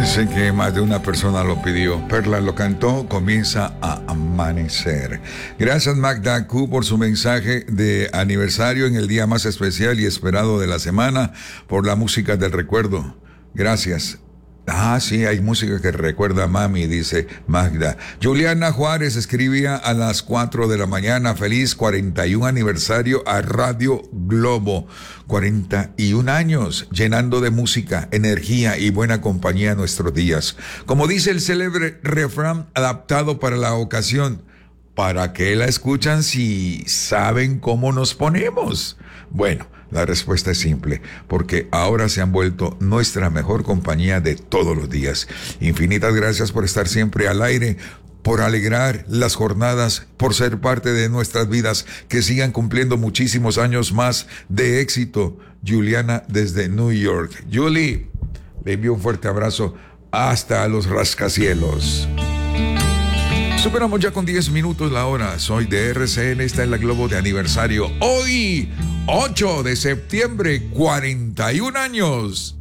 Dicen que más de una persona lo pidió. Perla lo cantó, comienza a amanecer. Gracias Magda Q por su mensaje de aniversario en el día más especial y esperado de la semana, por la música del recuerdo. Gracias. Ah, sí, hay música que recuerda a mami, dice Magda. Juliana Juárez escribía a las 4 de la mañana, feliz 41 aniversario a Radio Globo. 41 años, llenando de música, energía y buena compañía nuestros días. Como dice el célebre refrán adaptado para la ocasión, ¿para qué la escuchan si saben cómo nos ponemos? Bueno, la respuesta es simple, porque ahora se han vuelto nuestra mejor compañía de todos los días. Infinitas gracias por estar siempre al aire, por alegrar las jornadas, por ser parte de nuestras vidas, que sigan cumpliendo muchísimos años más de éxito. Juliana desde New York. Julie, le envío un fuerte abrazo hasta los rascacielos. Superamos ya con 10 minutos la hora. Soy de RCN, está en la Globo de aniversario. Hoy, 8 de septiembre, 41 años.